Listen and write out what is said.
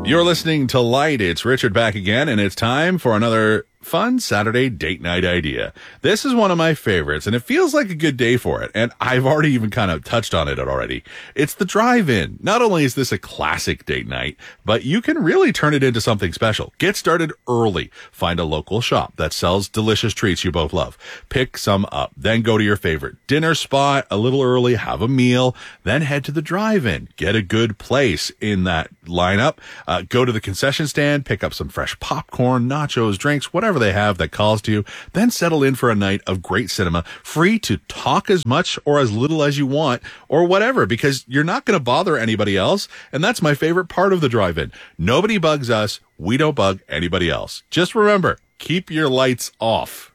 You're listening to Light. It's Richard back again, and it's time for another fun Saturday date night idea. This is one of my favorites, and it feels like a good day for it, and I've already even kind of touched on it already. It's the drive-in. Not only is this a classic date night, but you can really turn it into something special. Get started early. Find a local shop that sells delicious treats you both love. Pick some up. Then go to your favorite dinner spot a little early, have a meal, then head to the drive-in. Get a good place in that lineup. Go to the concession stand, pick up some fresh popcorn, nachos, drinks, whatever they have that calls to you, then settle in for a night of great cinema, free to talk as much or as little as you want or whatever, because you're not going to bother anybody else. And that's my favorite part of the drive-in. Nobody bugs us. We don't bug anybody else. Just remember, keep your lights off.